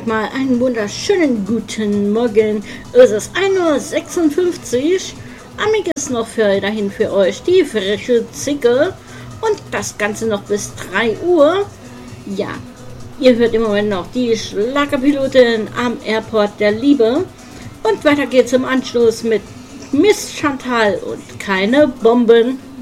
sag mal einen wunderschönen guten Morgen. Es ist 1:56 Uhr. Einiges noch dahin für euch, die frische Zicke. Und das Ganze noch bis 3 Uhr. Ja, ihr hört im Moment noch die Schlagerpilotin am Airport der Liebe. Und weiter geht's im Anschluss mit Miss Chantal und keine Bomben.